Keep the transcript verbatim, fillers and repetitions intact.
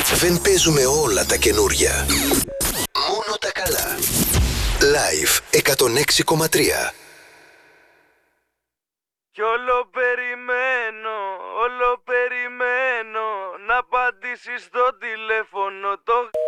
Δεν παίζουμε όλα τα καινούρια. Μόνο τα καλά. Live εκατόν έξι κόμμα τρία. Κι όλο περιμένω, όλο περιμένω να απαντήσεις στο τηλέφωνο το